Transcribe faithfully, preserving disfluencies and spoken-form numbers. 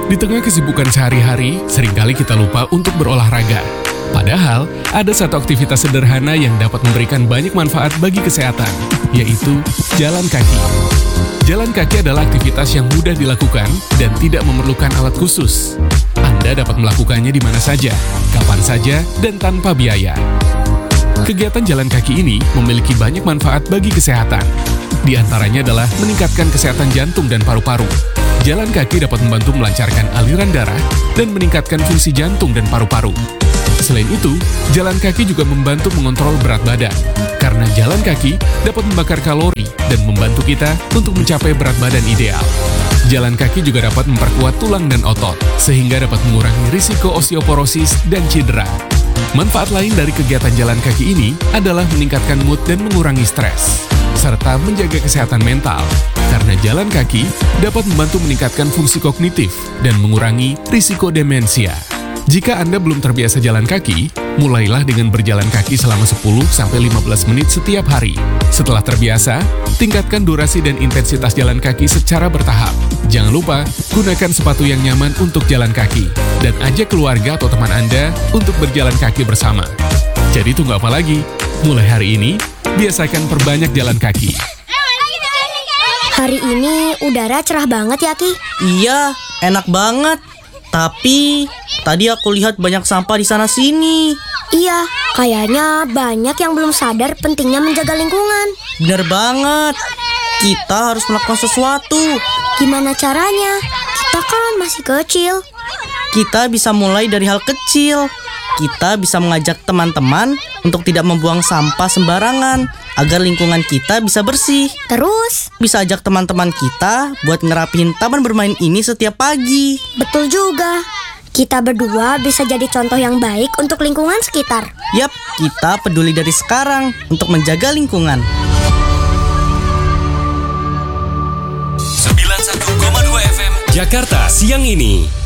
Di tengah kesibukan sehari-hari, seringkali kita lupa untuk berolahraga. Padahal, ada satu aktivitas sederhana yang dapat memberikan banyak manfaat bagi kesehatan, yaitu jalan kaki. Jalan kaki adalah aktivitas yang mudah dilakukan dan tidak memerlukan alat khusus. Anda dapat melakukannya di mana saja, kapan saja, dan tanpa biaya. Kegiatan jalan kaki ini memiliki banyak manfaat bagi kesehatan. Di antaranya adalah meningkatkan kesehatan jantung dan paru-paru. Jalan kaki dapat membantu melancarkan aliran darah dan meningkatkan fungsi jantung dan paru-paru. Selain itu, jalan kaki juga membantu mengontrol berat badan. Karena jalan kaki dapat membakar kalori dan membantu kita untuk mencapai berat badan ideal. Jalan kaki juga dapat memperkuat tulang dan otot, sehingga dapat mengurangi risiko osteoporosis dan cedera. Manfaat lain dari kegiatan jalan kaki ini adalah meningkatkan mood dan mengurangi stres, serta menjaga kesehatan mental. Karena jalan kaki dapat membantu meningkatkan fungsi kognitif dan mengurangi risiko demensia. Jika Anda belum terbiasa jalan kaki, mulailah dengan berjalan kaki selama sepuluh sampai lima belas menit setiap hari. Setelah terbiasa, tingkatkan durasi dan intensitas jalan kaki secara bertahap. Jangan lupa, gunakan sepatu yang nyaman untuk jalan kaki, dan ajak keluarga atau teman Anda untuk berjalan kaki bersama. Jadi tunggu apa lagi? Mulai hari ini, biasakan perbanyak jalan kaki. Hari ini udara cerah banget ya, Ki? Iya, enak banget. Tapi tadi aku lihat banyak sampah di sana-sini. Iya, kayaknya banyak yang belum sadar pentingnya menjaga lingkungan. Bener banget. Kita harus melakukan sesuatu. Gimana caranya? Kita kan masih kecil. Kita bisa mulai dari hal kecil. Kita bisa mengajak teman-teman untuk tidak membuang sampah sembarangan agar lingkungan kita bisa bersih. Terus? Bisa ajak teman-teman kita buat ngerapihin taman bermain ini setiap pagi. Betul juga. Kita berdua bisa jadi contoh yang baik untuk lingkungan sekitar. Yap, kita peduli dari sekarang untuk menjaga lingkungan. sembilan puluh satu koma dua F M Jakarta siang ini.